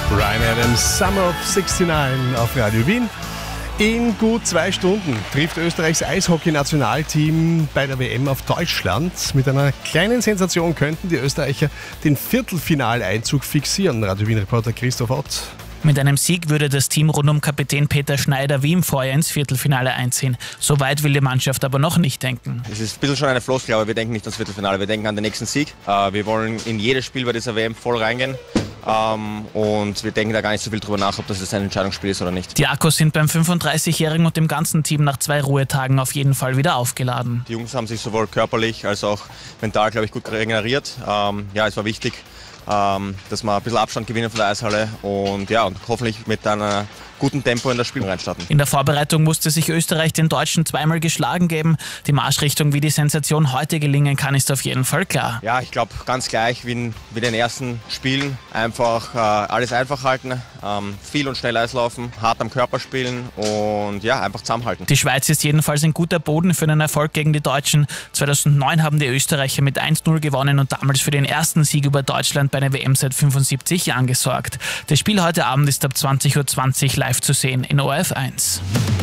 Bryan Adams, Summer of 69 auf Radio Wien. In gut 2 Stunden trifft Österreichs Eishockey-Nationalteam bei der WM auf Deutschland. Mit einer kleinen Sensation könnten die Österreicher den Viertelfinaleinzug fixieren. Radio Wien-Reporter Christoph Ott. Mit einem Sieg würde das Team rund um Kapitän Peter Schneider wie im Vorjahr ins Viertelfinale einziehen. So weit will die Mannschaft aber noch nicht denken. Es ist ein bisschen schon eine Floskel, aber wir denken nicht ans Viertelfinale, wir denken an den nächsten Sieg. Wir wollen in jedes Spiel bei dieser WM voll reingehen. Und wir denken da gar nicht so viel drüber nach, ob das jetzt ein Entscheidungsspiel ist oder nicht. Die Akkus sind beim 35-Jährigen und dem ganzen Team nach 2 Ruhetagen auf jeden Fall wieder aufgeladen. Die Jungs haben sich sowohl körperlich als auch mental, glaube ich, gut regeneriert. Es war wichtig, dass wir ein bisschen Abstand gewinnen von der Eishalle und hoffentlich mit einem guten Tempo in das Spiel reinstarten. In der Vorbereitung musste sich Österreich den Deutschen zweimal geschlagen geben. Die Marschrichtung, wie die Sensation heute gelingen kann, ist auf jeden Fall klar. Ja, ich glaube ganz gleich wie in den ersten Spielen. Einfach alles einfach halten, viel und schnell Eislaufen, hart am Körper spielen und einfach zusammenhalten. Die Schweiz ist jedenfalls ein guter Boden für einen Erfolg gegen die Deutschen. 2009 haben die Österreicher mit 1:0 gewonnen und damals für den ersten Sieg über Deutschland bei einer WM seit 75 Jahren gesorgt. Das Spiel heute Abend ist ab 20:20 Uhr live zu sehen in ORF 1.